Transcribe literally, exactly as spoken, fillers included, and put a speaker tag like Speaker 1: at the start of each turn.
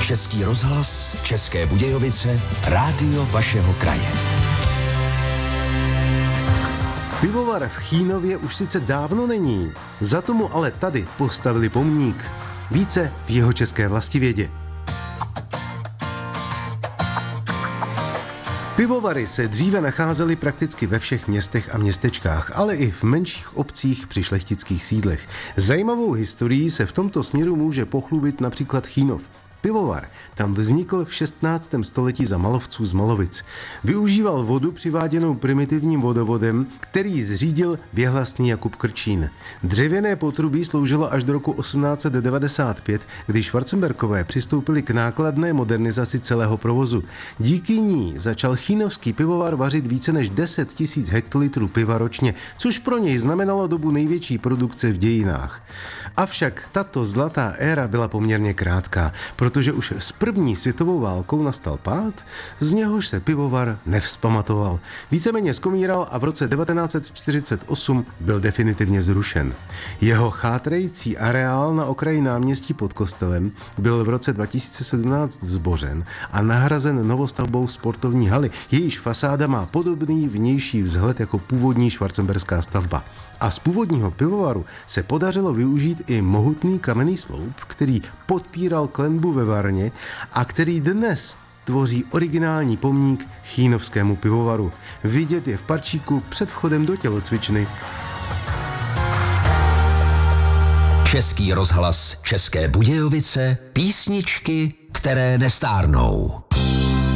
Speaker 1: Český rozhlas, České Budějovice, rádio vašeho kraje.
Speaker 2: Pivovar v Chýnově už sice dávno není, za tomu ale tady postavili pomník. Více v Jihočeské vlastivědě. Pivovary se dříve nacházely prakticky ve všech městech a městečkách, ale i v menších obcích při šlechtických sídlech. Zajímavou historií se v tomto směru může pochlubit například Chýnov. Pivovar tam vznikl v šestnáctém století za malovců z Malovic. Využíval vodu přiváděnou primitivním vodovodem, který zřídil věhlasný Jakub Krčín. Dřevěné potrubí sloužilo až do roku osmnáct set devadesát pět, kdy Schwarzenberkové přistoupili k nákladné modernizaci celého provozu. Díky ní začal chýnovský pivovar vařit více než deset tisíc hektolitrů piva ročně, což pro něj znamenalo dobu největší produkce v dějinách. Avšak tato zlatá éra byla poměrně krátká, protože už s první světovou válkou nastal pád, z něhož se pivovar nevzpamatoval. Víceméně skomíral a v roce devatenáct set čtyřicet osm byl definitivně zrušen. Jeho chátrající areál na okraji náměstí pod kostelem byl v roce dva tisíce sedmnáct zbořen a nahrazen novostavbou sportovní haly. Jejíž fasáda má podobný vnější vzhled jako původní schwarzenberská stavba. A z původního pivovaru se podařilo využít i mohutný kamenný sloup, který podpíral klenbu ve varně a který dnes tvoří originální pomník chýnovskému pivovaru. Vidět je v parčíku před vchodem do tělocvičny.
Speaker 1: Český rozhlas, České Budějovice, písničky, které nestárnou.